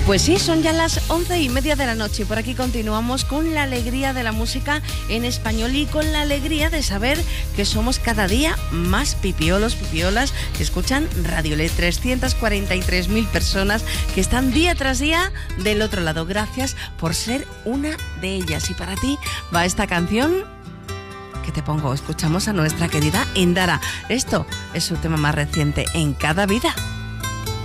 Pues sí, son ya las 11:30 de la noche. Por aquí continuamos con la alegría de la música en español y con la alegría de saber que somos cada día más pipiolos, pipiolas que escuchan Radio LED. 343.000 personas que están día tras día del otro lado. Gracias por ser una de ellas. Y para ti va esta canción que te pongo. Escuchamos a nuestra querida Indara. Esto es su tema más reciente, En cada vida.